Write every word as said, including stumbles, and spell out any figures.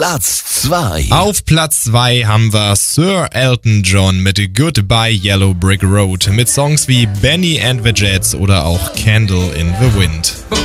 Platz zwei. Auf Platz zwei haben wir Sir Elton John mit Goodbye Yellow Brick Road mit Songs wie Benny and the Jets oder auch Candle in the Wind.